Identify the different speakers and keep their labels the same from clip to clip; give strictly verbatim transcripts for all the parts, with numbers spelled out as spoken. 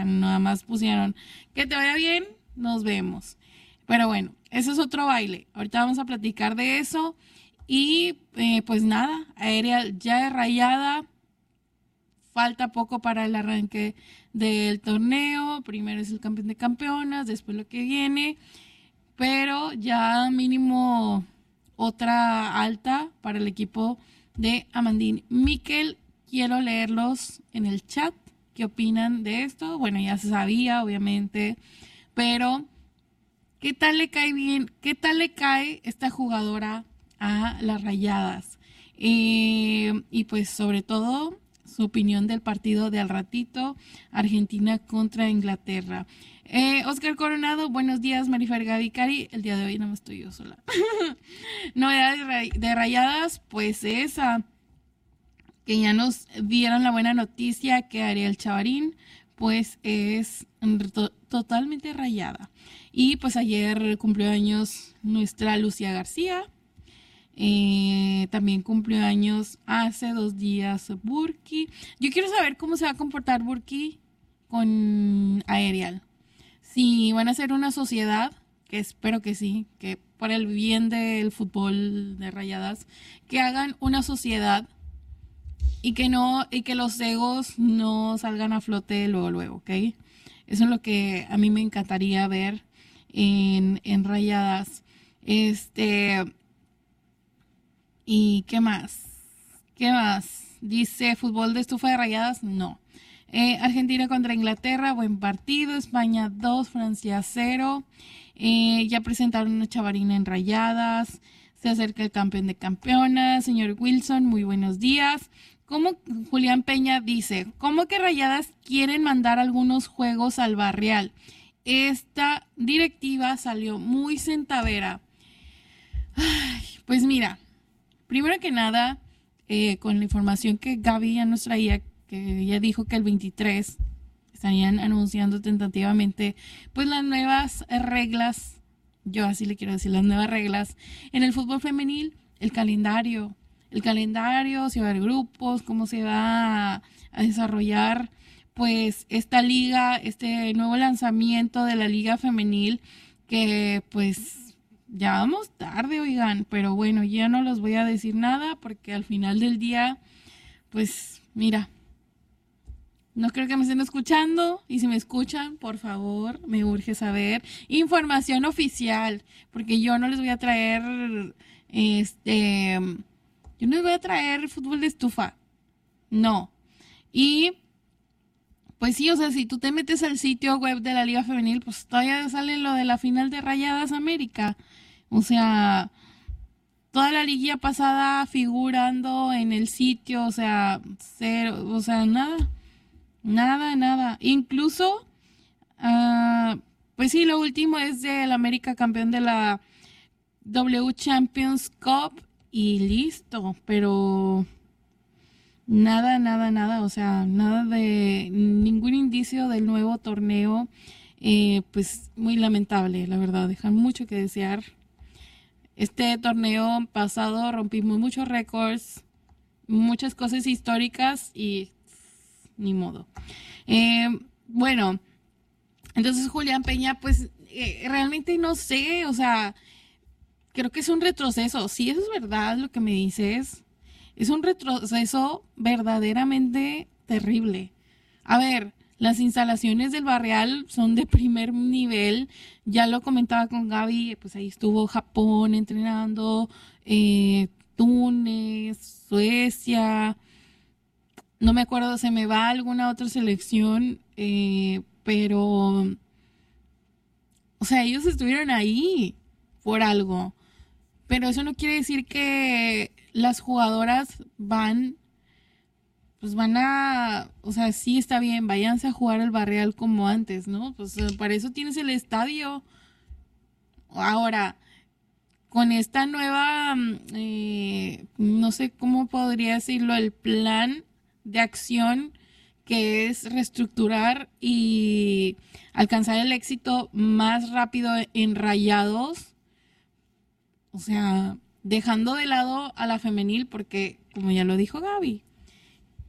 Speaker 1: sea, nada más pusieron que te vaya bien, nos vemos. Pero bueno, eso es otro baile. Ahorita vamos a platicar de eso. Y eh, pues nada, Aerial ya es Rayada. Falta poco para el arranque del torneo. Primero es el campeón de campeonas, después lo que viene. Pero ya mínimo otra alta para el equipo de Amandine Miquel. Quiero leerlos en el chat. ¿Qué opinan de esto? Bueno, ya se sabía, obviamente. Pero, ¿qué tal le cae bien? ¿Qué tal le cae esta jugadora a las Rayadas? Eh, y pues sobre todo su opinión del partido de al ratito, Argentina contra Inglaterra. Eh, Oscar Coronado, buenos días, Marifer, Gaby, Cari. El día de hoy no me estoy yo sola. Novedades de, ray- de Rayadas, pues esa, que ya nos dieron la buena noticia que Ariel Chavarín pues es to- totalmente rayada. Y pues ayer cumplió años nuestra Lucía García. Eh, también cumplió años hace dos días Burki. Yo quiero saber cómo se va a comportar Burki con Aerial. Si van a ser una sociedad, que espero que sí, que por el bien del fútbol de Rayadas, que hagan una sociedad y que no, y que los egos no salgan a flote luego, luego, ¿ok? Eso es lo que a mí me encantaría ver en, en Rayadas. Este, ¿y qué más? ¿Qué más? Dice, ¿fútbol de estufa de Rayadas? No. Eh, Argentina contra Inglaterra, buen partido. España dos, Francia cero. Eh, ya presentaron una Chavarina en Rayadas. Se acerca el campeón de campeonas. Señor Wilson, muy buenos días. ¿Cómo, Julián Peña dice, ¿cómo que Rayadas quieren mandar algunos juegos al Barrial? Esta directiva salió muy centavera. Ay, pues mira, primero que nada, eh, con la información que Gaby ya nos traía, que ella dijo que el veintitrés estarían anunciando tentativamente pues las nuevas reglas, yo así le quiero decir, las nuevas reglas en el fútbol femenil, el calendario, el calendario, si va a haber grupos, cómo se va a, a desarrollar pues esta liga, este nuevo lanzamiento de la liga femenil, que pues ya vamos tarde, oigan, pero bueno, ya no les voy a decir nada porque al final del día, pues mira, no creo que me estén escuchando, y si me escuchan, por favor, me urge saber información oficial, porque yo no les voy a traer, este, yo no les voy a traer fútbol de estufa, no. Y pues sí, o sea, si tú te metes al sitio web de la Liga Femenil, pues todavía sale lo de la final de Rayadas América. O sea, toda la liguilla pasada figurando en el sitio, o sea, cero, o sea, nada, nada, nada. Incluso, uh, pues sí, lo último es del América campeón de la W Champions Cup y listo, pero nada, nada, nada, o sea, nada de ningún indicio del nuevo torneo, eh, pues muy lamentable, la verdad, dejan mucho que desear. Este torneo pasado rompimos muchos récords, muchas cosas históricas y ni modo. Eh, bueno, entonces Julián Peña, pues eh, realmente no sé, o sea, creo que es un retroceso. Sí, eso es verdad lo que me dices. Es un retroceso verdaderamente terrible. A ver, las instalaciones del Barrial son de primer nivel. Ya lo comentaba con Gaby, pues ahí estuvo Japón entrenando, eh, Túnez, Suecia. No me acuerdo, se me va alguna otra selección, eh, pero, o sea, ellos estuvieron ahí por algo. Pero eso no quiere decir que las jugadoras van, pues van a, o sea, sí está bien, váyanse a jugar al Barrial como antes, ¿no? Pues para eso tienes el estadio. Ahora, con esta nueva, eh, no sé cómo podría decirlo, el plan de acción que es reestructurar y alcanzar el éxito más rápido en Rayados. O sea, dejando de lado a la femenil porque, como ya lo dijo Gaby,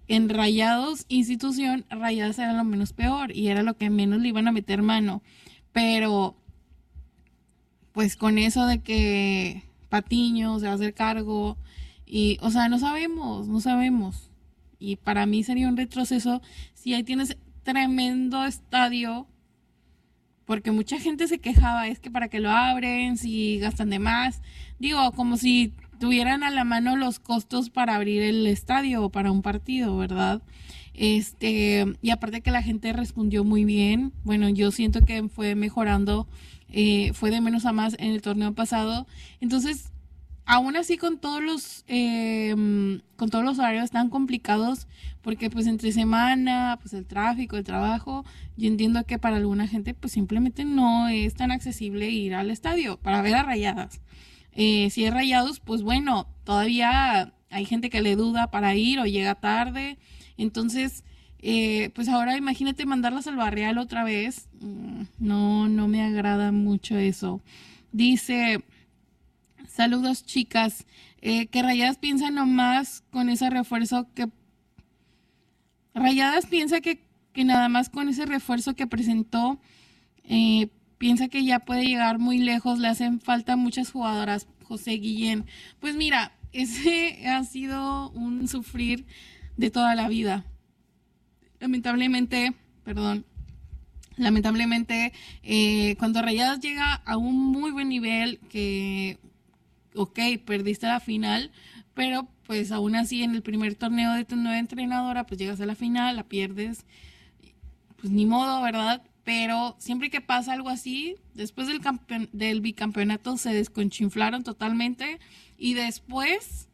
Speaker 1: en Rayados institución, Rayadas era lo menos peor y era lo que menos le iban a meter mano. Pero pues con eso de que Patiño se va a hacer cargo y, o sea, no sabemos, no sabemos. Y para mí sería un retroceso si ahí tienes tremendo estadio, porque mucha gente se quejaba, es que para que lo abren, si gastan de más. Digo, como si tuvieran a la mano los costos para abrir el estadio o para un partido, ¿verdad? Este, y aparte que la gente respondió muy bien, bueno, yo siento que fue mejorando, eh, fue de menos a más en el torneo pasado. Entonces, aún así con todos los eh, con todos los horarios tan complicados, porque pues entre semana, pues el tráfico, el trabajo, yo entiendo que para alguna gente pues simplemente no es tan accesible ir al estadio para ver a Rayadas. Eh, si es Rayados, pues bueno, todavía hay gente que le duda para ir o llega tarde. Entonces, eh, pues ahora imagínate mandarlas al Barreal otra vez. Mm, No, no me agrada mucho eso. Dice, saludos chicas, eh, que Rayadas piensa nomás con ese refuerzo que... Rayadas piensa que, que nada más con ese refuerzo que presentó, eh, piensa que ya puede llegar muy lejos, le hacen falta muchas jugadoras, José Guillén. Pues mira, ese ha sido un sufrir de toda la vida. Lamentablemente, perdón, lamentablemente, eh, cuando Rayadas llega a un muy buen nivel, que, ok, perdiste la final, pero pues aún así en el primer torneo de tu nueva entrenadora, pues llegas a la final, la pierdes, pues ni modo, ¿verdad? Pero siempre que pasa algo así, después del, campeon del bicampeonato se desconchinflaron totalmente y después,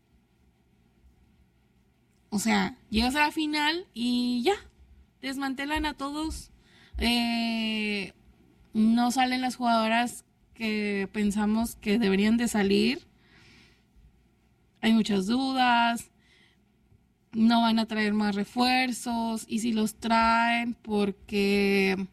Speaker 1: o sea, llegas a la final y ya, desmantelan a todos, eh, no salen las jugadoras que pensamos que deberían de salir, hay muchas dudas, no van a traer más refuerzos y si los traen porque,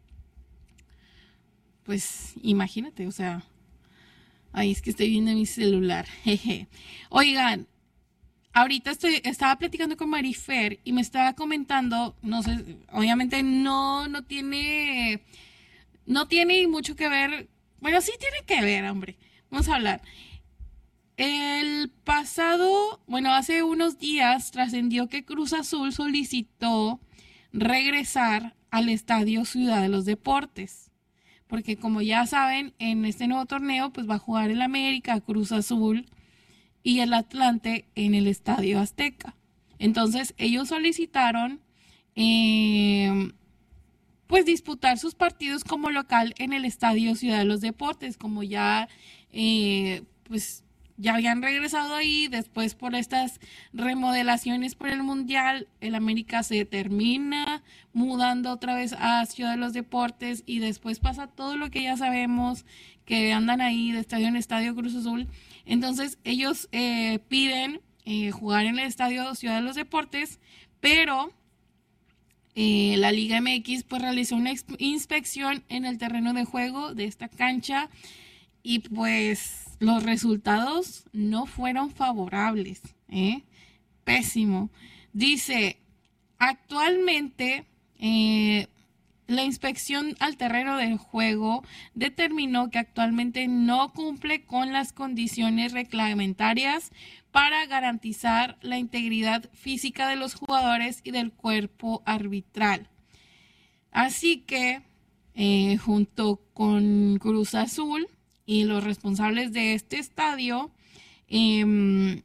Speaker 1: pues imagínate, o sea, ahí es que estoy viendo mi celular, jeje. Oigan, ahorita estoy, estaba platicando con Marifer y me estaba comentando, no sé, obviamente no, no tiene, no tiene mucho que ver, bueno, sí tiene que ver, hombre, vamos a hablar. El pasado, bueno, hace unos días trascendió que Cruz Azul solicitó regresar al Estadio Ciudad de los Deportes, porque como ya saben, en este nuevo torneo pues va a jugar el América, Cruz Azul y el Atlante en el Estadio Azteca. Entonces ellos solicitaron eh, pues disputar sus partidos como local en el Estadio Ciudad de los Deportes, como ya eh, pues ya habían regresado ahí, después por estas remodelaciones por el Mundial, el América se termina mudando otra vez a Ciudad de los Deportes y después pasa todo lo que ya sabemos, que andan ahí de estadio en estadio Cruz Azul. Entonces ellos eh, piden eh, jugar en el Estadio Ciudad de los Deportes, pero eh, la Liga M X pues realizó una inspección en el terreno de juego de esta cancha y pues los resultados no fueron favorables, ¿eh? Pésimo. Dice, actualmente eh, la inspección al terreno del juego determinó que actualmente no cumple con las condiciones reglamentarias para garantizar la integridad física de los jugadores y del cuerpo arbitral. Así que, eh, junto con Cruz Azul y los responsables de este estadio, eh,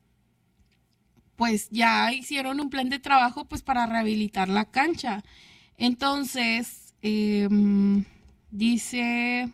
Speaker 1: pues ya hicieron un plan de trabajo pues para rehabilitar la cancha. Entonces, eh, dice,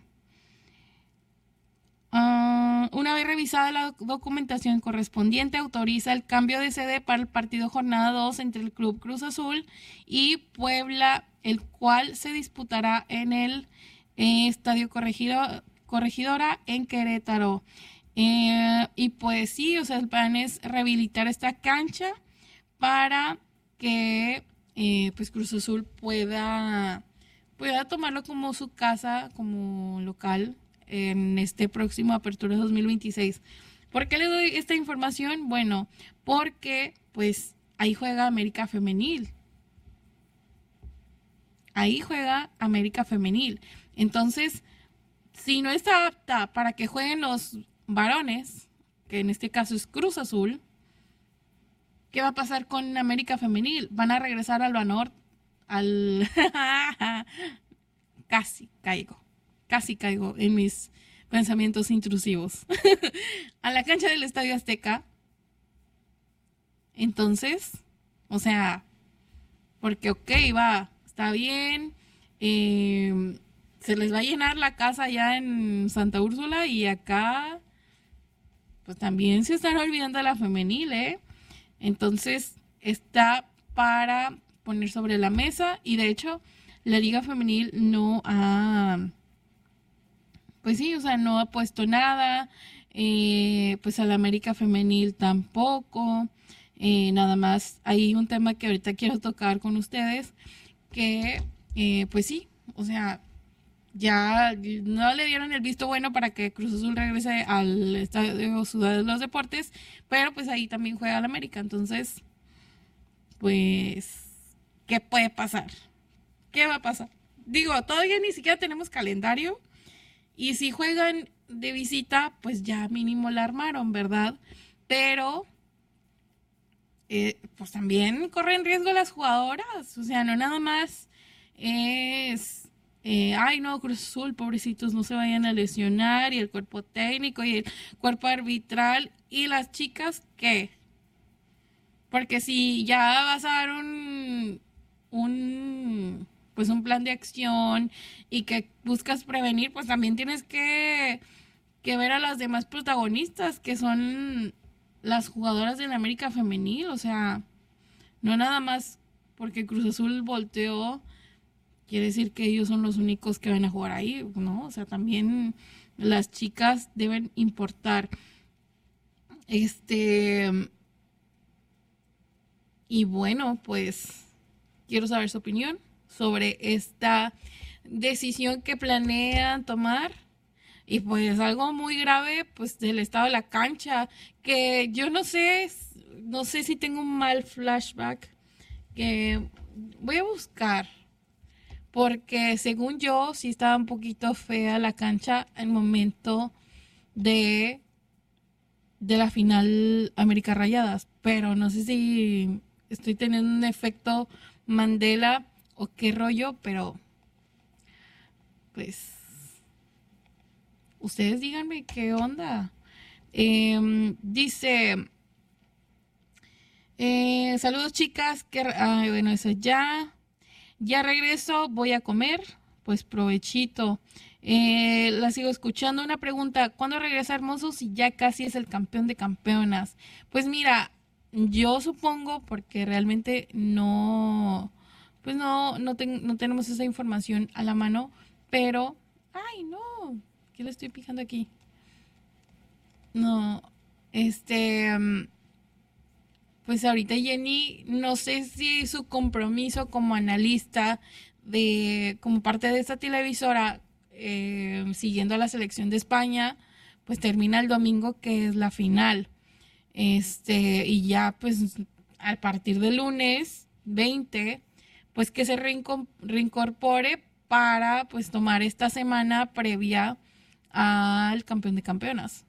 Speaker 1: uh, una vez revisada la documentación correspondiente, autoriza el cambio de sede para el partido jornada dos entre el Club Cruz Azul y Puebla, el cual se disputará en el eh, Estadio Corregidor, Corregidora en Querétaro. Eh, y pues sí, o sea, el plan es rehabilitar esta cancha para que eh, pues Cruz Azul pueda, pueda tomarlo como su casa, como local en este próximo Apertura dos mil veintiséis. ¿Por qué le doy esta información? Bueno, porque pues ahí juega América Femenil. Ahí juega América Femenil. Entonces, si no está apta para que jueguen los varones, que en este caso es Cruz Azul, ¿qué va a pasar con América Femenil? ¿Van a regresar al Banorte? Al... Casi caigo. Casi caigo en mis pensamientos intrusivos. A la cancha del Estadio Azteca. Entonces, o sea, porque ok, va, está bien, eh, se les va a llenar la casa allá en Santa Úrsula y acá, pues también se están olvidando de la femenil, ¿eh? Entonces, está para poner sobre la mesa y de hecho, la Liga Femenil no ha, pues sí, o sea, no ha puesto nada, eh, pues a la América Femenil tampoco. Eh, nada más hay un tema que ahorita quiero tocar con ustedes, que eh, pues sí, o sea, ya no le dieron el visto bueno para que Cruz Azul regrese al Estadio Ciudad de los Deportes, pero pues ahí también juega el América, entonces, pues, ¿qué puede pasar? ¿Qué va a pasar? Digo, todavía ni siquiera tenemos calendario, y si juegan de visita, pues ya mínimo la armaron, ¿verdad? Pero... Eh, pues también corren riesgo las jugadoras, o sea, no nada más es, eh, ay no, Cruz Azul, pobrecitos, no se vayan a lesionar, y el cuerpo técnico y el cuerpo arbitral, y las chicas, ¿qué? Porque si ya vas a dar un, un, pues un plan de acción y que buscas prevenir, pues también tienes que, que ver a las demás protagonistas, que son... las jugadoras de la América Femenil, o sea, no nada más porque Cruz Azul volteó, quiere decir que ellos son los únicos que van a jugar ahí, ¿no? O sea, también las chicas deben importar. Este, y bueno, pues, quiero saber su opinión sobre esta decisión que planean tomar. Y pues algo muy grave, pues del estado de la cancha, que yo no sé, no sé si tengo un mal flashback, que voy a buscar, porque según yo sí estaba un poquito fea la cancha al momento de, de la final América Rayadas, pero no sé si estoy teniendo un efecto Mandela o qué rollo, pero pues... ustedes díganme qué onda. Eh, dice, eh, saludos chicas, que, ay, bueno, eso ya. Ya regreso, voy a comer, pues provechito. Eh, la sigo escuchando. Una pregunta, ¿cuándo regresa Hermoso si ya casi es el campeón de campeonas? Pues mira, yo supongo, porque realmente no, pues no, no, ten, no tenemos esa información a la mano, pero, ay no, ¿qué le estoy picando aquí? No, este, pues ahorita Jenny, no sé si su compromiso como analista de, como parte de esta televisora, eh, siguiendo a la selección de España, pues termina el domingo, que es la final. Este, y ya pues a partir del lunes veinte, pues que se reinco- reincorpore para pues tomar esta semana previa al campeón de campeonas.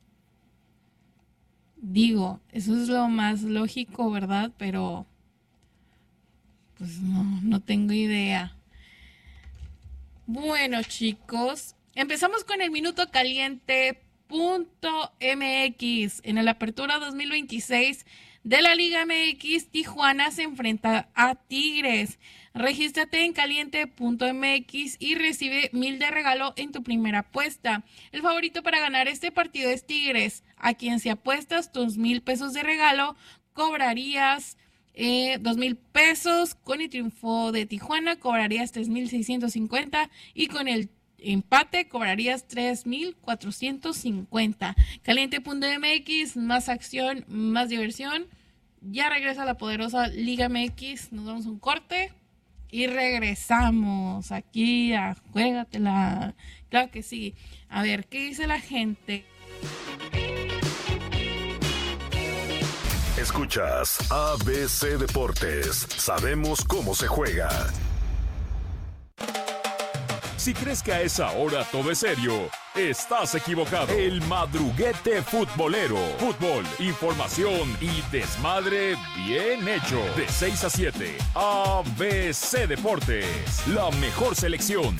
Speaker 1: Digo, eso es lo más lógico, ¿verdad? Pero pues no, no tengo idea. Bueno, chicos, empezamos con el minuto caliente punto m x. En la apertura dos mil veintiséis de la Liga M X, Tijuana se enfrenta a Tigres. Regístrate en caliente punto m x y recibe mil de regalo en tu primera apuesta. El favorito para ganar este partido es Tigres, a quien si apuestas tus mil pesos de regalo, cobrarías eh, dos mil pesos. Con el triunfo de Tijuana, cobrarías tres mil seiscientos cincuenta y con el empate cobrarías tres mil cuatrocientos cincuenta. caliente punto m x, más acción, más diversión. Ya regresa la poderosa Liga M X. Nos damos un corte y regresamos aquí a Juégatela. Claro que sí. A ver, ¿qué dice la gente?
Speaker 2: Escuchas A B C Deportes. Sabemos cómo se juega.
Speaker 3: Si crees que a esa hora todo es serio, estás equivocado. El madruguete futbolero. Fútbol, información y desmadre bien hecho. De seis a siete, A B C Deportes. La mejor selección.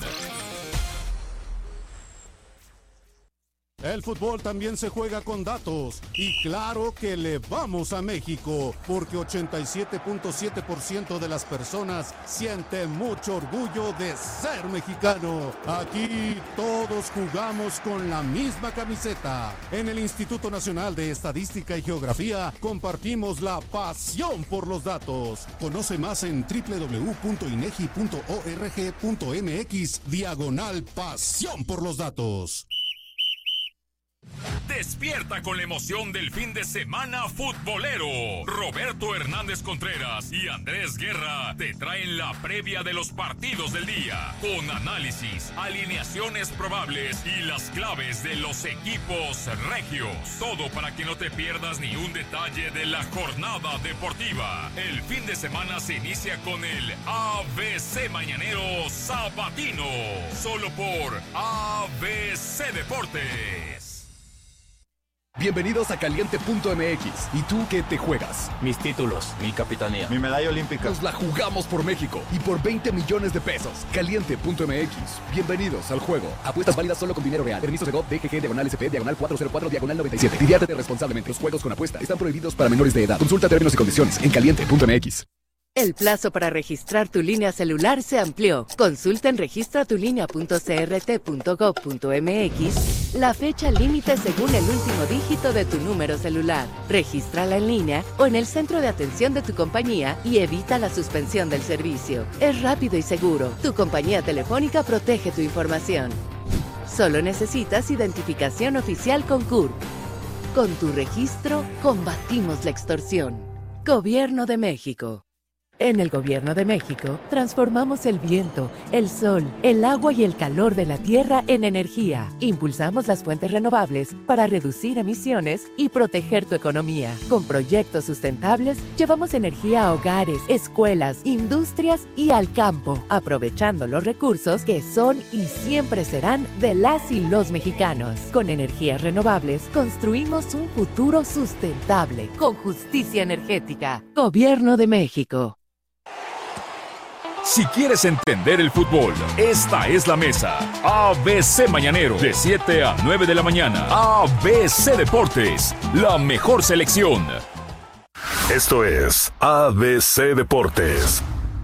Speaker 4: El fútbol también se juega con datos y claro que le vamos a México porque ochenta y siete punto siete por ciento de las personas sienten mucho orgullo de ser mexicano. Aquí todos jugamos con la misma camiseta. En el Instituto Nacional de Estadística y Geografía compartimos la pasión por los datos. Conoce más en doble u doble u doble u punto inegi punto org punto mx diagonal pasión por los datos.
Speaker 3: Despierta con la emoción del fin de semana futbolero. Roberto Hernández Contreras y Andrés Guerra te traen la previa de los partidos del día, con análisis, alineaciones probables y las claves de los equipos regios. Todo para que no te pierdas ni un detalle de la jornada deportiva. El fin de semana se inicia con el A B C Mañanero Sabatino, solo por A B C Deportes.
Speaker 5: Bienvenidos a Caliente punto m x. ¿Y tú qué te juegas?
Speaker 6: Mis títulos, mi capitanía,
Speaker 7: mi medalla olímpica.
Speaker 5: Nos la jugamos por México y por veinte millones de pesos. Caliente punto m x. Bienvenidos al juego. Apuestas válidas solo con dinero real. Permiso de G O V, D G G, diagonal S P, diagonal cuatrocientos cuatro, diagonal noventa y siete. Diviértete responsablemente. Los juegos con apuesta están prohibidos para menores de edad. Consulta términos y condiciones en Caliente punto m x.
Speaker 8: El plazo para registrar tu línea celular se amplió. Consulta en registra tu línea punto c r t punto gov punto m x la fecha límite según el último dígito de tu número celular. Regístrala en línea o en el centro de atención de tu compañía y evita la suspensión del servicio. Es rápido y seguro. Tu compañía telefónica protege tu información. Solo necesitas identificación oficial con C U R P. Con tu registro, combatimos la extorsión. Gobierno de México. En el Gobierno de México, transformamos el viento, el sol, el agua y el calor de la tierra en energía. Impulsamos las fuentes renovables para reducir emisiones y proteger tu economía. Con proyectos sustentables, llevamos energía a hogares, escuelas, industrias y al campo, aprovechando los recursos que son y siempre serán de las y los mexicanos. Con energías renovables, construimos un futuro sustentable, con justicia energética. Gobierno de México.
Speaker 3: Si quieres entender el fútbol, esta es la mesa. A B C Mañanero, de siete a nueve de la mañana. A B C Deportes, la mejor selección.
Speaker 2: Esto es A B C Deportes.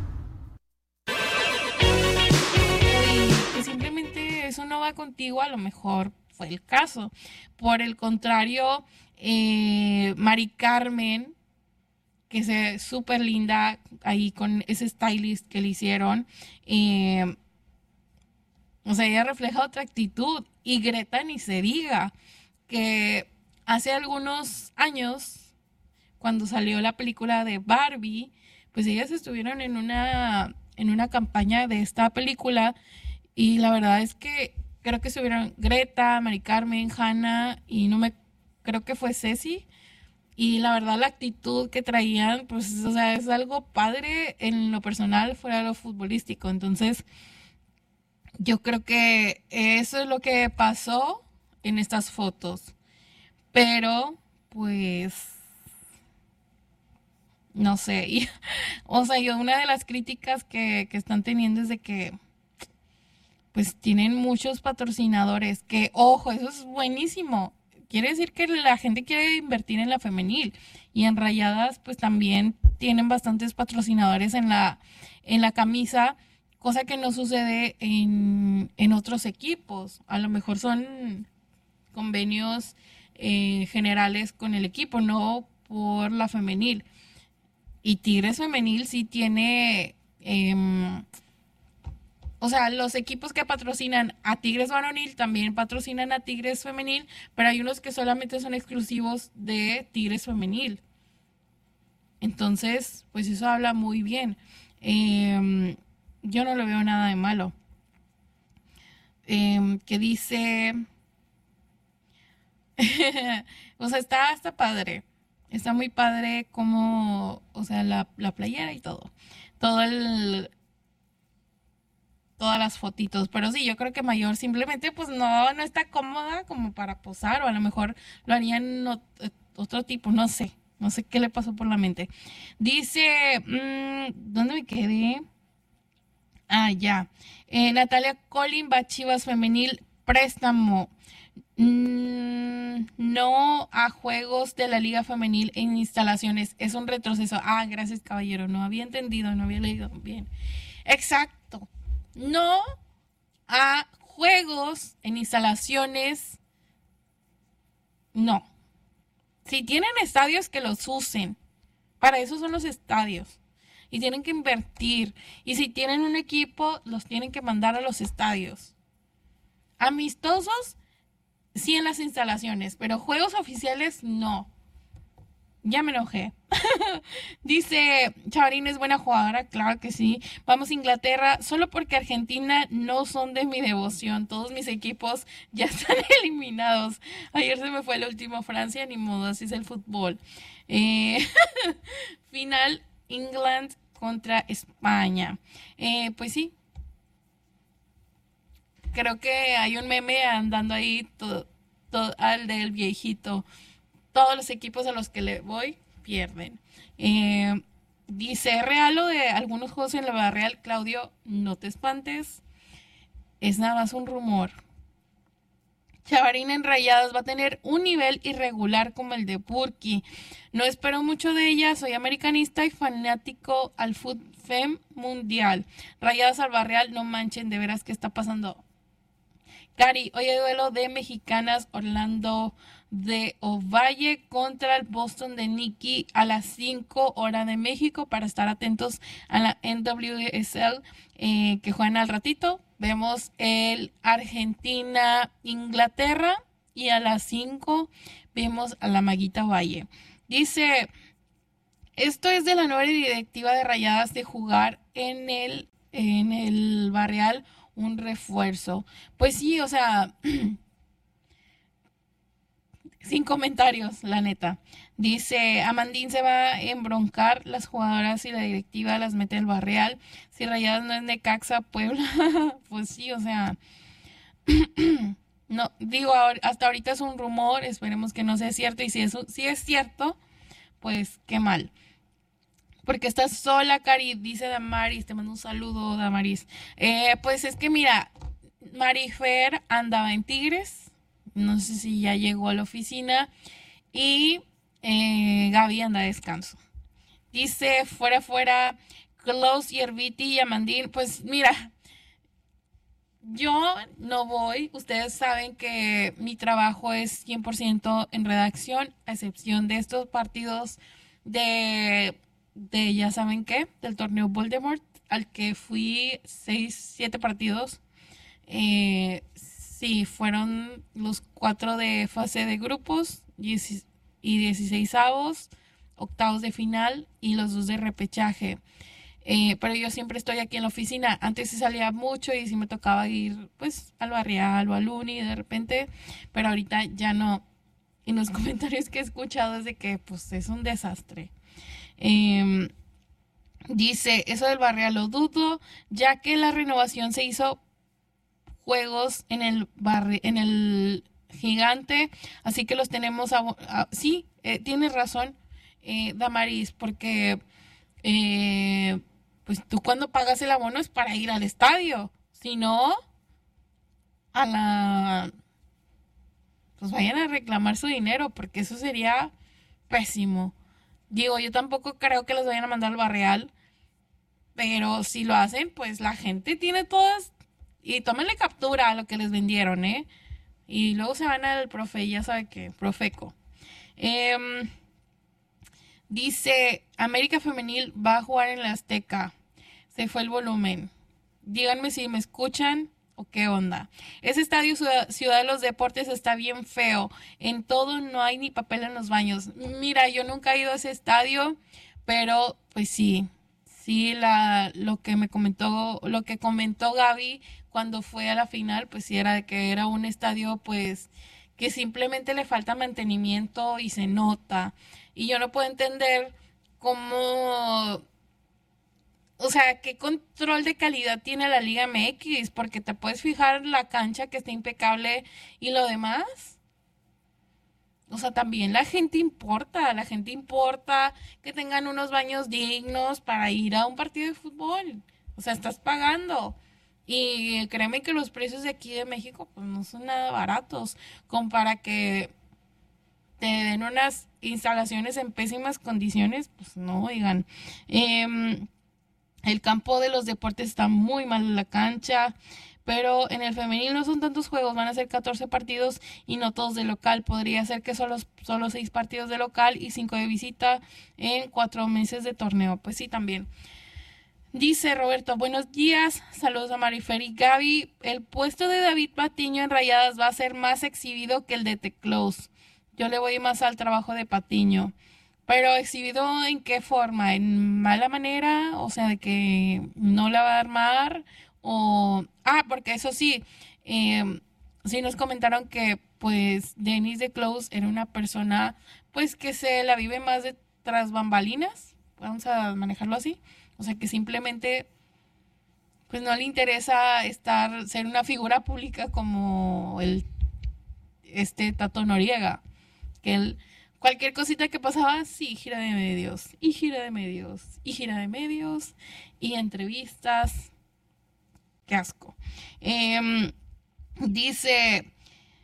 Speaker 1: Que simplemente eso no va contigo, a lo mejor fue el caso. Por el contrario, eh, Mari Carmen, que se súper linda ahí con ese stylist que le hicieron. Eh, o sea, ella refleja otra actitud. Y Greta ni se diga, que hace algunos años, cuando salió la película de Barbie, pues ellas estuvieron en una, en una campaña de esta película. Y la verdad es que creo que estuvieron Greta, Mari Carmen, Hannah y no me creo que fue Ceci. Y la verdad, la actitud que traían, pues, o sea, es algo padre en lo personal, fuera de lo futbolístico. Entonces, yo creo que eso es lo que pasó en estas fotos. Pero, pues, no sé. Y, o sea, yo una de las críticas que, que están teniendo es de que, pues, tienen muchos patrocinadores. Que, ojo, eso es buenísimo. Quiere decir que la gente quiere invertir en la femenil, y en Rayadas pues también tienen bastantes patrocinadores en la, en la camisa, cosa que no sucede en, en otros equipos. A lo mejor son convenios eh, generales con el equipo, no por la femenil. Y Tigres Femenil sí tiene... Eh, O sea, los equipos que patrocinan a Tigres Varonil también patrocinan a Tigres Femenil, pero hay unos que solamente son exclusivos de Tigres Femenil. Entonces, pues eso habla muy bien. Eh, yo no le veo nada de malo. Eh, que dice... o sea, está, está padre. Está muy padre como, o sea, la, la playera y todo. Todo el... Todas las fotitos. Pero sí, yo creo que Mayor simplemente pues no, no está cómoda como para posar. O a lo mejor lo harían ot- otro tipo, no sé. No sé qué le pasó por la mente. Dice, mmm, ¿dónde me quedé? Ah, ya. Eh, Natalia Collin va a Chivas Femenil, préstamo. Mm, no a juegos de la Liga Femenil en instalaciones. Es un retroceso. Ah, gracias, caballero. No había entendido, no había leído bien. Exacto. No a juegos en instalaciones. No. Si tienen estadios, que los usen. Para eso son los estadios. Y tienen que invertir. Y si tienen un equipo, los tienen que mandar a los estadios. Amistosos, sí, en las instalaciones, pero juegos oficiales, no. Ya me enojé. Dice, Chavarín es buena jugadora, claro que sí. Vamos a Inglaterra, solo porque Argentina no son de mi devoción. Todos mis equipos ya están eliminados. Ayer se me fue el último, Francia, ni modo, así es el fútbol. Eh, final, England contra España. Eh, pues sí. Creo que hay un meme andando ahí, todo, todo, al del viejito. Todos los equipos a los que le voy pierden. Eh, dice, ¿es real lo de algunos juegos en la Barra Real? Claudio, no te espantes. Es nada más un rumor. Chavarín en Rayadas va a tener un nivel irregular como el de Burki. No espero mucho de ella. Soy americanista y fanático al fútbol mundial. Rayadas al Barreal, no manchen, de veras, ¿qué está pasando? Cari, hoy hay duelo de mexicanas, Orlando de Ovalle contra el Boston de Nikki a las cinco hora de México, para estar atentos a la N W S L eh, que juegan al ratito. Vemos el Argentina-Inglaterra y a las cinco vemos a la Maguita Valle. Dice, esto es de la nueva directiva de Rayadas de jugar en el, en el Barreal un refuerzo. Pues sí, o sea, sin comentarios, la neta. Dice, Amandín se va a embroncar, las jugadoras y la directiva las mete el Barreal. Si Rayadas no es Necaxa, Puebla, pues sí, o sea, no, digo, hasta ahorita es un rumor, esperemos que no sea cierto, y si es, si es cierto, pues qué mal. Porque estás sola, Cari, dice Damaris, te mando un saludo, Damaris. Eh, pues es que mira, Marifer andaba en Tigres, no sé si ya llegó a la oficina, y eh, Gaby anda a descanso. Dice, fuera, fuera, Klaus, Yerbiti y Amandín, pues mira, yo no voy, ustedes saben que mi trabajo es cien por ciento en redacción, a excepción de estos partidos de... de ya saben qué, del torneo Voldemort, al que fui seis, siete partidos. Eh, sí, fueron los cuatro de fase de grupos y dieciseisavos, octavos de final y los dos de repechaje. Eh, pero yo siempre estoy aquí en la oficina. Antes sí salía mucho y sí me tocaba ir pues al Barrial o al Uni de repente, pero ahorita ya no. Y los comentarios que he escuchado es de que pues es un desastre. Eh, dice, eso del Barrial lo dudo, ya que la renovación se hizo juegos en el barri en el Gigante, así que los tenemos a, a, sí, eh, tienes razón, eh, Damaris, porque eh, pues tú cuando pagas el abono es para ir al estadio, si no, a la pues vayan a reclamar su dinero, porque eso sería pésimo. Digo, yo tampoco creo que los vayan a mandar al Barreal, pero si lo hacen, pues la gente tiene todas, y tómenle captura a lo que les vendieron, ¿eh? Y luego se van al profe, ya sabe que, Profeco. Eh, dice, América Femenil va a jugar en la Azteca. Se fue el volumen. Díganme si me escuchan o qué onda. Ese estadio Ciudad de los Deportes está bien feo. En todo no hay ni papel en los baños. Mira, yo nunca he ido a ese estadio, pero pues sí, sí, la, lo que me comentó, lo que comentó Gaby cuando fue a la final, pues sí era de que era un estadio pues que simplemente le falta mantenimiento y se nota. Y yo no puedo entender cómo... O sea, ¿qué control de calidad tiene la Liga M X? Porque te puedes fijar en la cancha que está impecable y lo demás. O sea, también la gente importa, la gente importa que tengan unos baños dignos para ir a un partido de fútbol. O sea, estás pagando. Y créeme que los precios de aquí de México pues no son nada baratos, como para que te den unas instalaciones en pésimas condiciones, pues no, oigan. Eh, El campo de los deportes está muy mal en la cancha, pero en el femenil no son tantos juegos, van a ser catorce partidos y no todos de local. Podría ser que solo, solo seis partidos de local y cinco de visita en cuatro meses de torneo. Pues sí, también. Dice Roberto, buenos días, saludos a Marifer y Gaby. El puesto de David Patiño en Rayadas va a ser más exhibido que el de Teclós. Yo le voy más al trabajo de Patiño. Pero exhibido ¿en qué forma? ¿En mala manera? O sea, de que no la va a armar. O... Ah, porque eso sí, eh, sí nos comentaron que pues Denis Teclós era una persona pues que se la vive más de tras bambalinas. Vamos a manejarlo así. O sea, que simplemente pues no le interesa estar, ser una figura pública como el este Tato Noriega. Que él... Cualquier cosita que pasaba, sí, gira de medios, y gira de medios, y gira de medios, y entrevistas. Qué asco. Eh, dice,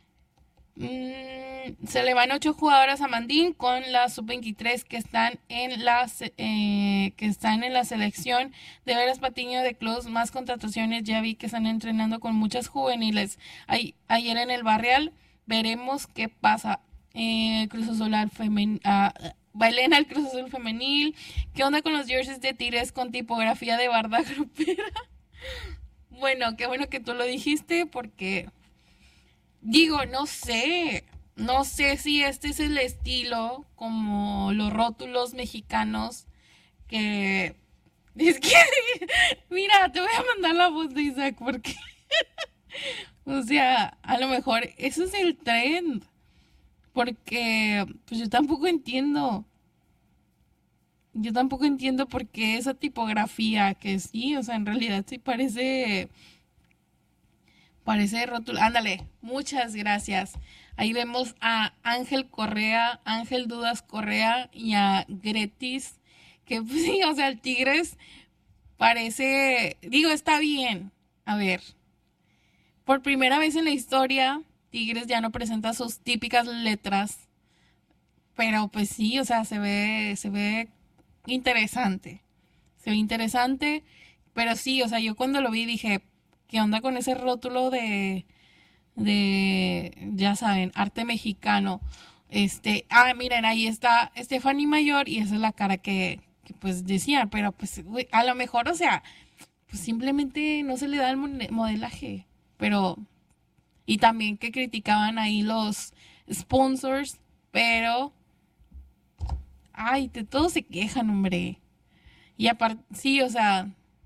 Speaker 1: mmm, se le van ocho jugadoras a Mandín con la sub veintitrés que están en la, eh, que están en la selección. De veras, Patiño de Teclós, más contrataciones. Ya vi que están entrenando con muchas juveniles. Ay, ayer en el Barrial, veremos qué pasa. Eh, Cruz Azul al femenil, uh, Bailena el Cruz Azul femenil. ¿Qué onda con los jerseys de Tigres con tipografía de barda grupera? Bueno, qué bueno que tú lo dijiste, porque digo, no sé, no sé si este es el estilo como los rótulos mexicanos que es que mira, te voy a mandar la voz de Isaac porque o sea, a lo mejor eso es el trend. Porque pues yo tampoco entiendo. Yo tampoco entiendo por qué esa tipografía que sí, o sea, en realidad sí parece parece rótulo. Ándale, muchas gracias. Ahí vemos a Ángel Correa, Ángel Dudas Correa y a Gretis, que pues sí, o sea, el Tigres parece, digo, está bien. A ver, por primera vez en la historia Tigres ya no presenta sus típicas letras, pero pues sí, o sea, se ve, se ve interesante, se ve interesante, pero sí, o sea, yo cuando lo vi dije, ¿qué onda con ese rótulo de, de, ya saben, arte mexicano? Este, ah, miren, ahí está Stephanie Mayor y esa es la cara que, que pues decían, pero pues a lo mejor, o sea, pues simplemente no se le da el modelaje, pero... Y también que criticaban ahí los sponsors, pero... Ay, de todos se quejan, hombre. Y aparte, sí, o sea...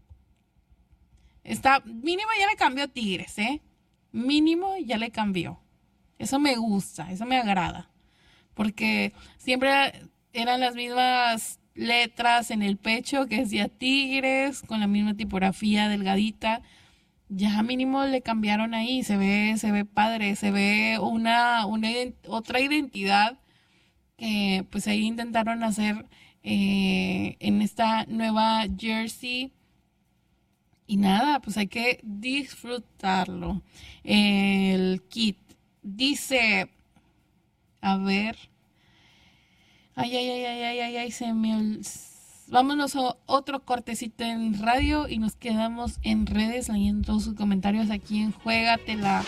Speaker 1: Está, mínimo ya le cambió Tigres, ¿eh? Mínimo ya le cambió. Eso me gusta, eso me agrada. Porque siempre eran las mismas letras en el pecho que decía Tigres, con la misma tipografía delgadita. Ya mínimo le cambiaron ahí, se ve, se ve padre, se ve una, una otra identidad que pues ahí intentaron hacer eh, en esta nueva jersey. Y nada, pues hay que disfrutarlo. El kit dice, a ver, ay, ay, ay, ay, ay, ay, ay, se me ol... Vámonos a otro cortecito en radio y nos quedamos en redes leyendo todos sus comentarios aquí en Juégatela.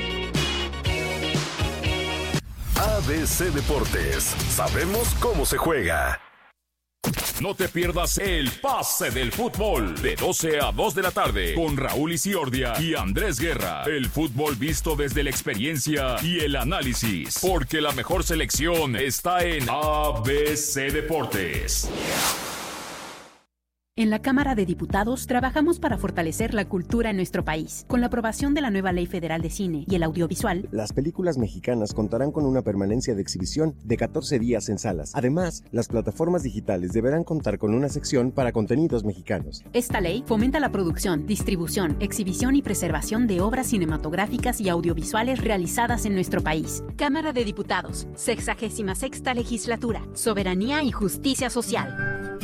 Speaker 2: A B C Deportes, sabemos cómo se juega.
Speaker 3: No te pierdas el pase del fútbol de doce a dos de la tarde con Raúl Isiordia y Andrés Guerra. El fútbol visto desde la experiencia y el análisis, porque la mejor selección está en A B C Deportes.
Speaker 7: En la Cámara de Diputados trabajamos para fortalecer la cultura en nuestro país. Con la aprobación de la nueva Ley Federal de Cine y el Audiovisual,
Speaker 9: las películas mexicanas contarán con una permanencia de exhibición de catorce días en salas. Además, las plataformas digitales deberán contar con una sección para contenidos mexicanos.
Speaker 7: Esta ley fomenta la producción, distribución, exhibición y preservación de obras cinematográficas y audiovisuales realizadas en nuestro país. Cámara de Diputados, sexagésima sexta Legislatura, Soberanía y Justicia Social.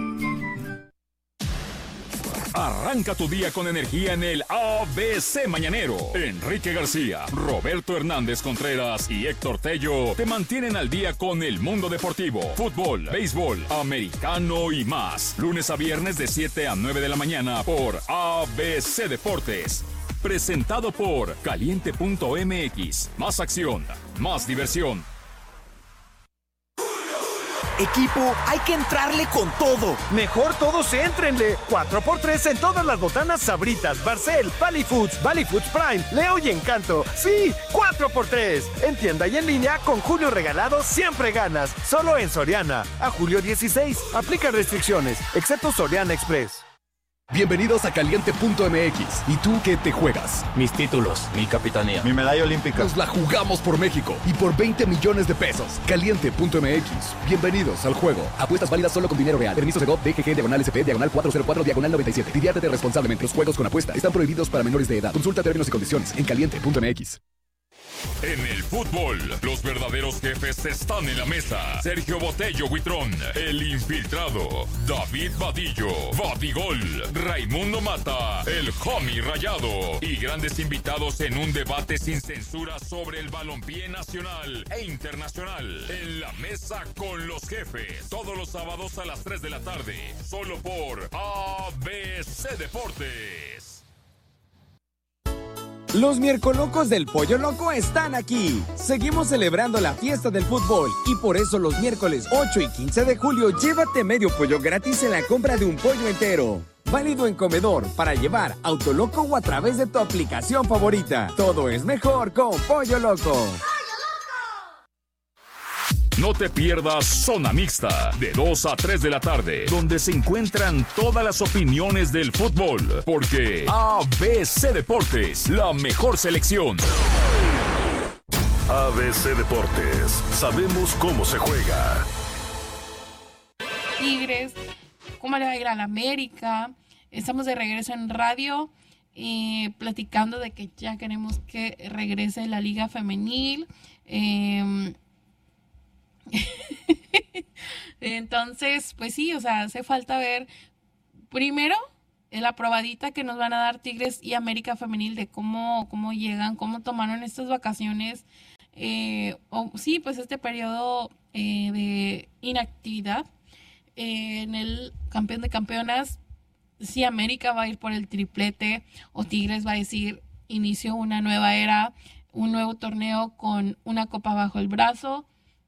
Speaker 3: Arranca tu día con energía en el A B C Mañanero. Enrique García, Roberto Hernández Contreras y Héctor Tello te mantienen al día con el mundo deportivo, fútbol, béisbol, americano y más. Lunes a viernes de siete a nueve de la mañana por A B C Deportes. Presentado por Caliente punto M X. Más acción, más diversión.
Speaker 10: Equipo, hay que entrarle con todo.
Speaker 11: Mejor todos éntrenle. cuatro por tres en todas las botanas Sabritas, Barcel, Valley Foods, Valley Foods Prime, Leo y Encanto. Sí, cuatro por tres. En tienda y en línea, con Julio Regalado siempre ganas. Solo en Soriana. A julio dieciséis. Aplica restricciones, excepto Soriana Express.
Speaker 5: Bienvenidos a Caliente punto M X. ¿Y tú qué te juegas?
Speaker 6: Mis títulos, mi capitanía,
Speaker 12: mi medalla olímpica.
Speaker 5: Nos la jugamos por México y por veinte millones de pesos. Caliente punto M X. Bienvenidos al juego. Apuestas válidas solo con dinero real. Permiso Segov, D G G, diagonal S P, diagonal cuatro cero cuatro, diagonal noventa y siete. Diviértete responsablemente. Los juegos con apuesta están prohibidos para menores de edad. Consulta términos y condiciones en Caliente punto M X.
Speaker 3: En el fútbol, los verdaderos jefes están en la mesa. Sergio Botello Huitrón, el infiltrado. David Vadillo, Badigol. Raimundo Mata, el homie rayado. Y grandes invitados en un debate sin censura sobre el balompié nacional e internacional. En la mesa con los jefes. Todos los sábados a las tres de la tarde. Solo por A B C Deportes.
Speaker 13: Los miercolocos del Pollo Loco están aquí. Seguimos celebrando la fiesta del fútbol y por eso los miércoles ocho y quince de julio llévate medio pollo gratis en la compra de un pollo entero. Válido en comedor, para llevar, Autoloco o a través de tu aplicación favorita. Todo es mejor con Pollo Loco.
Speaker 3: No te pierdas Zona Mixta, de dos a tres de la tarde, donde se encuentran todas las opiniones del fútbol, porque A B C Deportes, la mejor selección.
Speaker 2: A B C Deportes, sabemos cómo se juega.
Speaker 1: Tigres, ¿cómo le va a ir a la América? Estamos de regreso en radio, eh, platicando de que ya queremos que regrese la Liga Femenil. Eh, Entonces, pues sí, o sea, hace falta ver primero la probadita que nos van a dar Tigres y América Femenil de cómo, cómo llegan, cómo tomaron estas vacaciones, eh, o sí, pues este periodo eh, de inactividad eh, en el campeón de campeonas. Si América va a ir por el triplete o Tigres va a decir inicio una nueva era, un nuevo torneo con una copa bajo el brazo,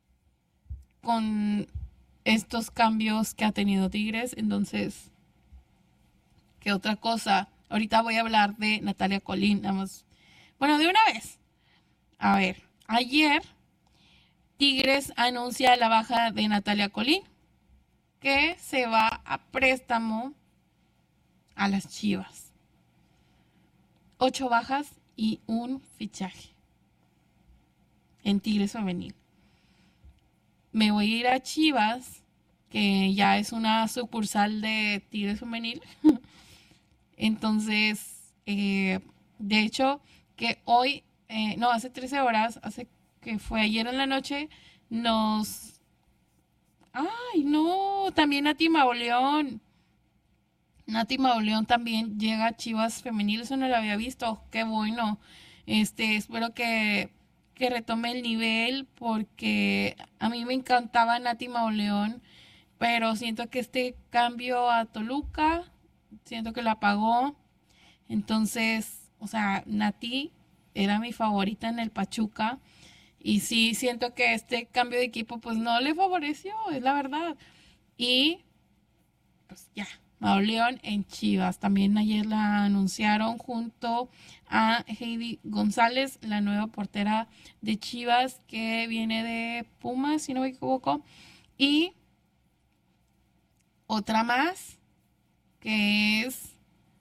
Speaker 1: con estos cambios que ha tenido Tigres. Entonces, ¿qué otra cosa? Ahorita voy a hablar de Natalia Colín, nada más. Bueno, de una vez. A ver, ayer Tigres anuncia la baja de Natalia Colín, que se va a préstamo a las Chivas. Ocho bajas y un fichaje en Tigres Femenil. Me voy a ir a Chivas, que ya es una sucursal de Tigres Femenil. Entonces, eh, de hecho, que hoy, eh, no, hace trece horas, hace que fue ayer en la noche, nos... ¡Ay, no! También Nati Mauleón. Nati Mauleón también llega a Chivas Femenil, eso no lo había visto. ¡Qué bueno! Este, espero que... que retome el nivel, porque a mí me encantaba Nati Mauleón, pero siento que este cambio a Toluca, siento que la apagó. Entonces, o sea, Nati era mi favorita en el Pachuca, y sí siento que este cambio de equipo pues no le favoreció, es la verdad. Y pues ya, Mauleón en Chivas. También ayer la anunciaron junto a Heidi González, la nueva portera de Chivas, que viene de Pumas, si no me equivoco. Y otra más, que es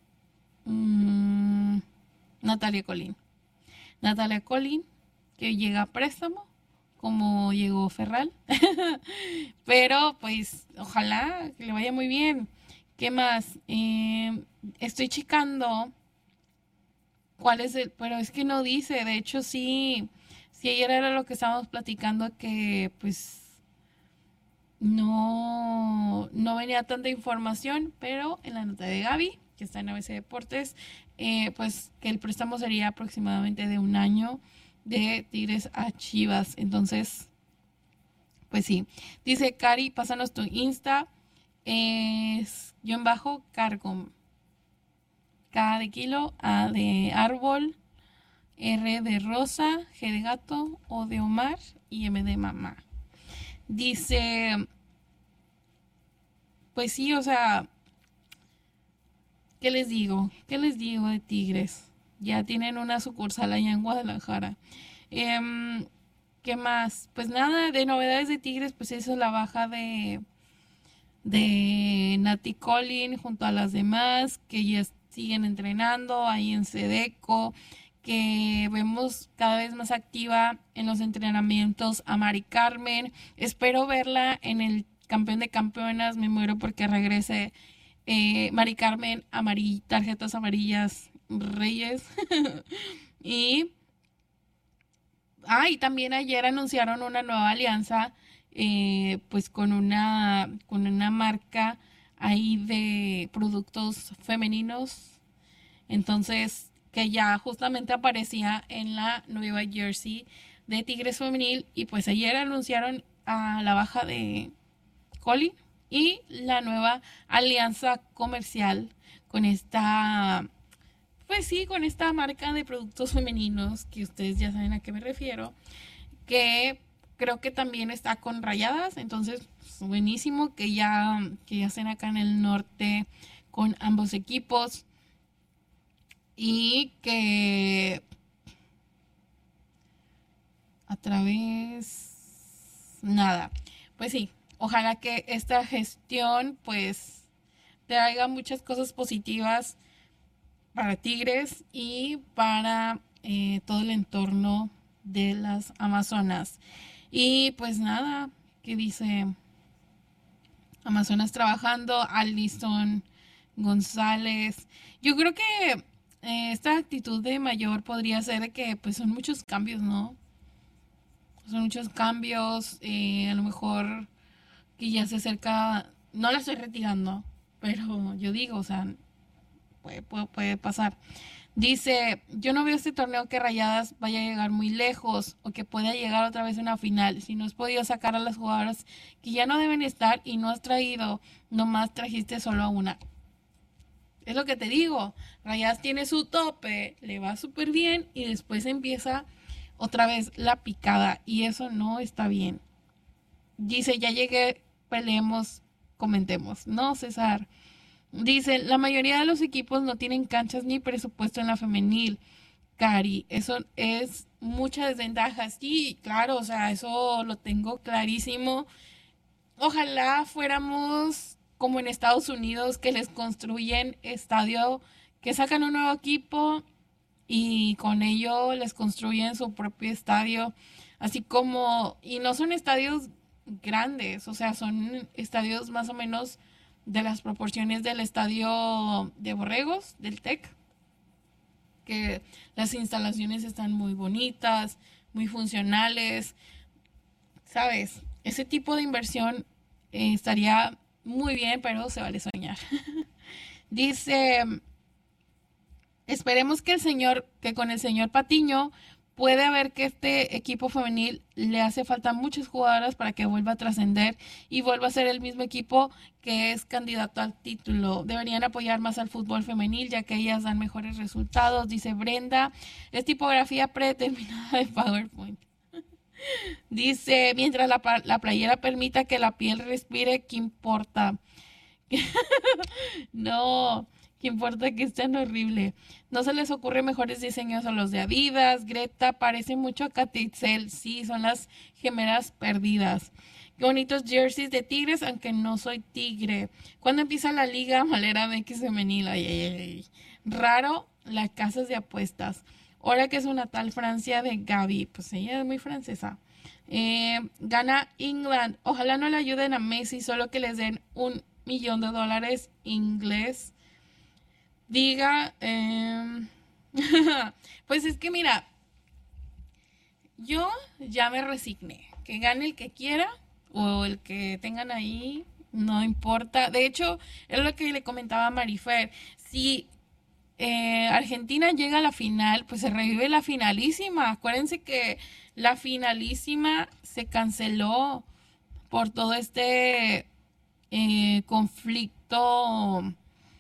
Speaker 1: mmm, Natalia Colín. Natalia Colín, que llega a préstamo, como llegó Ferral. Pero pues ojalá que le vaya muy bien. ¿Qué más? Eh, estoy checando cuál es el... Pero es que no dice. De hecho, sí, sí ayer era lo que estábamos platicando, que pues no, no venía tanta información, pero en la nota de Gaby, que está en A B C Deportes, eh, pues que el préstamo sería aproximadamente de un año de Tigres a Chivas. Entonces, pues sí. Dice Cari, pásanos tu Insta. Es guión bajo Cargom. K de kilo, A de árbol, R de rosa, G de gato, O de Omar y M de mamá. Dice, pues sí, o sea, ¿qué les digo? ¿Qué les digo de Tigres? Ya tienen una sucursal allá en Guadalajara. Eh, ¿Qué más? Pues nada, de novedades de Tigres, pues eso es la baja de, de Nati Colín junto a las demás, que ya siguen entrenando ahí en Sedeco, que vemos cada vez más activa en los entrenamientos a Mari Carmen. Espero verla en el campeón de campeonas, me muero porque regrese eh, Mari Carmen, amarillas, tarjetas amarillas Reyes. y ah, y también ayer anunciaron una nueva alianza eh, pues con una con una marca ahí de productos femeninos, entonces que ya justamente aparecía en la nueva jersey de Tigres femenil. Y pues ayer anunciaron a la baja de Colín y la nueva alianza comercial con esta, pues sí, con esta marca de productos femeninos, que ustedes ya saben a qué me refiero, que creo que también está con Rayadas. Entonces, pues, buenísimo que ya, que ya estén acá en el norte con ambos equipos. Y que a través, nada, pues sí, ojalá que esta gestión pues traiga muchas cosas positivas para Tigres y para eh, todo el entorno de las Amazonas. Y pues nada, ¿qué dice? Amazonas trabajando, Alison González. Yo creo que eh, esta actitud de mayor podría ser de que pues son muchos cambios, ¿no? Son muchos cambios, eh, a lo mejor que ya se acerca, no la estoy retirando, pero yo digo, o sea, puede, puede, puede pasar. Dice, yo no veo este torneo que Rayadas vaya a llegar muy lejos o que pueda llegar otra vez a una final. Si no has podido sacar a las jugadoras que ya no deben estar y no has traído, nomás trajiste solo a una. Es lo que te digo, Rayadas tiene su tope, le va súper bien y después empieza otra vez la picada y eso no está bien. Dice, ya llegué, peleemos, comentemos. No, César. Dice, la mayoría de los equipos no tienen canchas ni presupuesto en la femenil. Cari, eso es mucha desventaja. Sí, claro, o sea, eso lo tengo clarísimo. Ojalá fuéramos como en Estados Unidos, que les construyen estadio, que sacan un nuevo equipo y con ello les construyen su propio estadio. Así como, y no son estadios grandes, o sea, son estadios más o menos de las proporciones del estadio de Borregos, del TEC, que las instalaciones están muy bonitas, muy funcionales, ¿sabes? Ese tipo de inversión eh, estaría muy bien, pero se vale soñar. Dice, esperemos que el señor, que con el señor Patiño puede ver que este equipo femenil le hace falta muchas jugadoras para que vuelva a trascender y vuelva a ser el mismo equipo que es candidato al título. Deberían apoyar más al fútbol femenil, ya que ellas dan mejores resultados, dice Brenda. Es tipografía predeterminada de PowerPoint. Dice, mientras la, la playera permita que la piel respire, ¿qué importa? No, ¿Qué importa que es tan horrible? No se les ocurre mejores diseños a los de Adidas. Greta parece mucho a Katy Itzel. Sí, son las gemelas perdidas. Qué bonitos jerseys de Tigres, aunque no soy tigre. ¿Cuándo empieza la liga Malera M X femenil? Ay, ay, ay. Raro las casas de apuestas. Ahora que es una tal Francia de Gaby. Pues ella es muy francesa. Eh, gana England. Ojalá no le ayuden a Messi, solo que les den un millón de dólares inglés. Diga, eh, pues es que mira, yo ya me resigné. Que gane el que quiera o el que tengan ahí, no importa. De hecho, es lo que le comentaba a Marifer. Si eh, Argentina llega a la final, pues se revive la finalísima. Acuérdense que la finalísima se canceló por todo este eh, conflicto,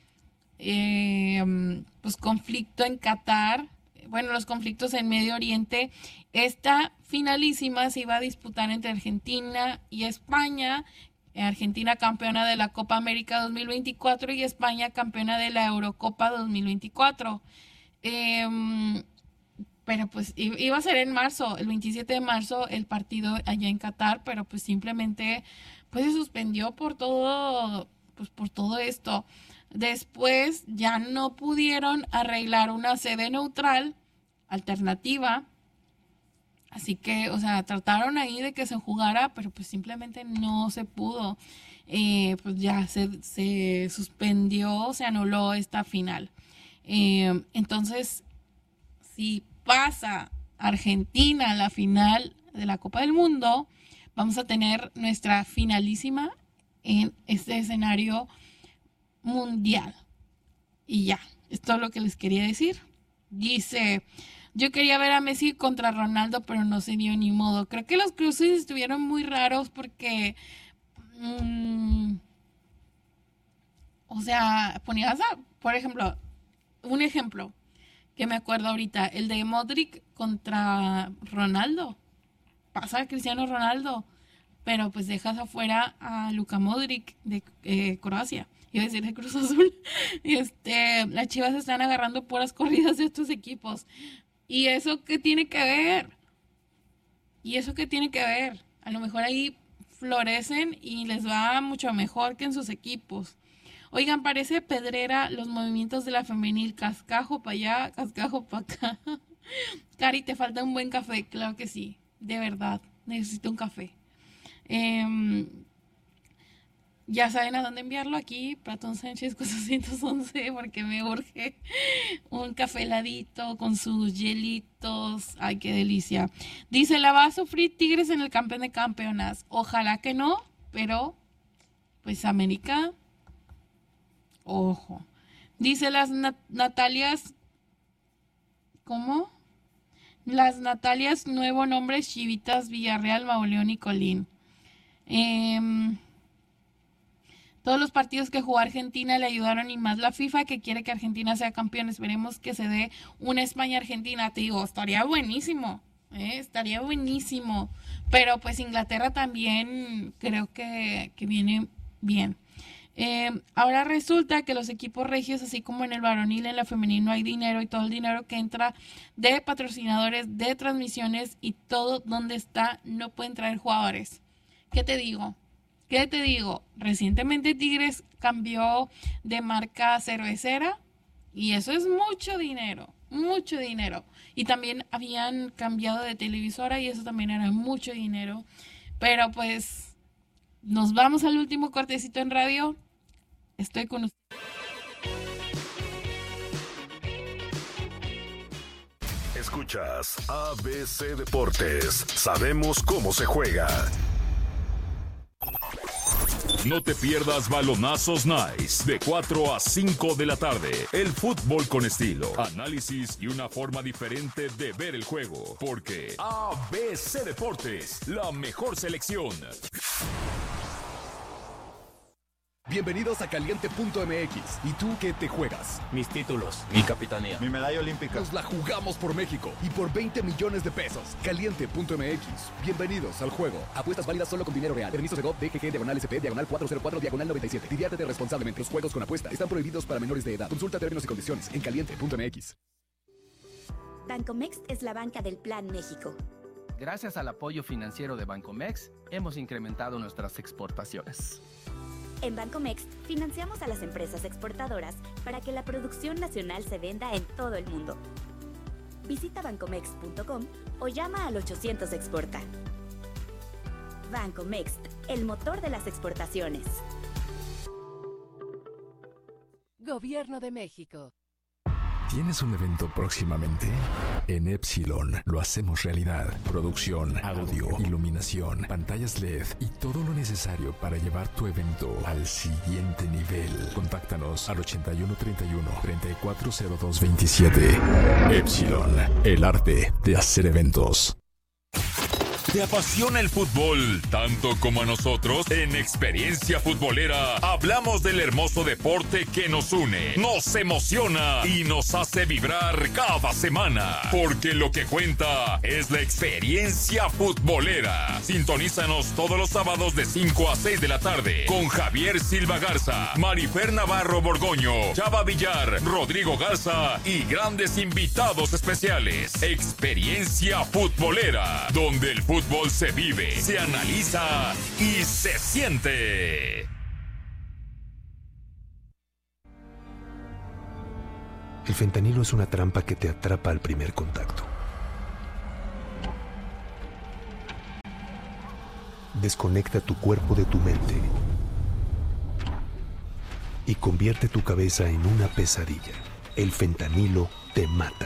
Speaker 1: eh, pues conflicto en Qatar. Bueno, los conflictos en Medio Oriente. Esta finalísima se iba a disputar entre Argentina y España. Argentina campeona de la Copa América dos mil veinticuatro y España campeona de la Eurocopa dos mil veinticuatro. Eh, pero pues iba a ser en marzo, el veintisiete de marzo, el partido allá en Qatar, pero pues simplemente pues se suspendió por todo, pues por todo esto. Después ya no pudieron arreglar una sede neutral alternativa, así que, o sea, trataron ahí de que se jugara, pero pues simplemente no se pudo. Eh, pues ya se, se suspendió, se anuló esta final. Eh, entonces, si pasa Argentina a la final de la Copa del Mundo, vamos a tener nuestra finalísima en este escenario mundial. Y ya, es todo lo que les quería decir. Dice, yo quería ver a Messi contra Ronaldo, pero no se dio ni modo. Creo que los cruces estuvieron muy raros porque mmm, o sea, ponías a, por ejemplo, un ejemplo que me acuerdo ahorita, el de Modric contra Ronaldo. Pasa a Cristiano Ronaldo, pero pues dejas afuera a Luka Modric de eh, Croacia. Iba a decir de Cruz Azul. Este, las Chivas están agarrando puras corridas de estos equipos. ¿Y eso qué tiene que ver? ¿Y eso qué tiene que ver? A lo mejor ahí florecen y les va mucho mejor que en sus equipos. Oigan, parece pedrera los movimientos de la femenil. Cascajo para allá, cascajo para acá. Cari, te falta un buen café. Claro que sí, de verdad. Necesito un café. Eh... Ya saben a dónde enviarlo, aquí, Platón Sánchez cuatrocientos once, porque me urge un café heladito con sus hielitos. Ay, qué delicia. Dice, ¿la va a sufrir Tigres en el campeón de campeonas? Ojalá que no, pero pues América, ojo. Dice las Nat- Natalias, ¿cómo? Las Natalias, nuevo nombre, Chivitas, Villarreal, Mauleón y Colín. Eh... Todos los partidos que jugó Argentina le ayudaron y más la FIFA que quiere que Argentina sea campeón. Esperemos que se dé una España-Argentina. Te digo, estaría buenísimo, ¿eh? Estaría buenísimo. Pero pues Inglaterra también creo que, que viene bien. Eh, ahora resulta que los equipos regios, así como en el varonil, en la femenil no hay dinero y todo el dinero que entra de patrocinadores, de transmisiones y todo donde está no pueden traer jugadores. ¿Qué te digo? ¿Qué te digo? Recientemente Tigres cambió de marca cervecera y eso es mucho dinero, mucho dinero. Y también habían cambiado de televisora y eso también era mucho dinero. Pero pues nos vamos al último cortecito en radio. Estoy con ustedes.
Speaker 2: Escuchas A B C Deportes. Sabemos cómo se juega.
Speaker 3: No te pierdas Balonazos Nice de cuatro a cinco de la tarde. El fútbol con estilo, análisis y una forma diferente de ver el juego. Porque A B C Deportes, la mejor selección.
Speaker 5: Bienvenidos a Caliente punto M X. ¿Y tú qué te juegas?
Speaker 6: Mis títulos, mi capitanía.
Speaker 12: Mi medalla olímpica.
Speaker 5: Nos la jugamos por México y por veinte millones de pesos. Caliente punto M X. Bienvenidos al juego. Apuestas válidas solo con dinero real. Permiso de G O V, D G G, diagonal S P, diagonal cuatro cero cuatro, diagonal noventa y siete. Diviértete responsablemente. Los juegos con apuesta están prohibidos para menores de edad. Consulta términos y condiciones en Caliente punto M X.
Speaker 14: Bancomext es la banca del Plan México.
Speaker 15: Gracias al apoyo financiero de Bancomext, hemos incrementado nuestras exportaciones.
Speaker 14: En Bancomext financiamos a las empresas exportadoras para que la producción nacional se venda en todo el mundo. Visita bancomext punto com o llama al ochocientos exporta. Bancomext, el motor de las exportaciones.
Speaker 8: Gobierno de México.
Speaker 16: ¿Tienes un evento próximamente? En Epsilon lo hacemos realidad. Producción, audio, iluminación, pantallas L E D y todo lo necesario para llevar tu evento al siguiente nivel. Contáctanos al ochenta y uno treinta y uno, treinta y cuatro cero dos veintisiete. Epsilon, el arte de hacer eventos.
Speaker 3: ¿Te apasiona el fútbol tanto como a nosotros? En Experiencia Futbolera hablamos del hermoso deporte que nos une, nos emociona y nos hace vibrar cada semana. Porque lo que cuenta es la experiencia futbolera. Sintonízanos todos los sábados de cinco a seis de la tarde con Javier Silva Garza, Marifer Navarro Borgoño, Chava Villar, Rodrigo Garza y grandes invitados especiales. Experiencia Futbolera, donde el fútbol Fútbol se vive, se analiza y se siente.
Speaker 17: El fentanilo es una trampa que te atrapa al primer contacto. Desconecta tu cuerpo de tu mente y convierte tu cabeza en una pesadilla. El fentanilo te mata.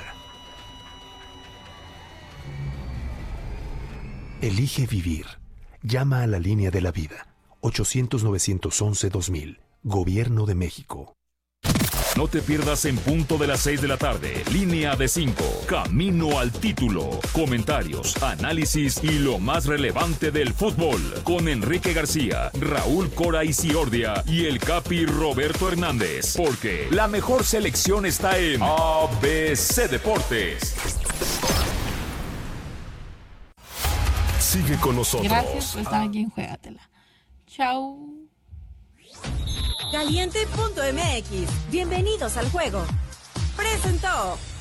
Speaker 17: Elige vivir. Llama a la línea de la vida. ochocientos, novecientos once, dos mil. Gobierno de México.
Speaker 3: No te pierdas en punto de las seis de la tarde. Línea de cinco. Camino al título. Comentarios, análisis y lo más relevante del fútbol. Con Enrique García, Raúl Cora Isiordia y el Capi Roberto Hernández. Porque la mejor selección está en A B C Deportes.
Speaker 2: Sigue con nosotros.
Speaker 1: Gracias por estar aquí en Juégatela. Chao.
Speaker 18: Caliente punto M X. Bienvenidos al juego. Presentó.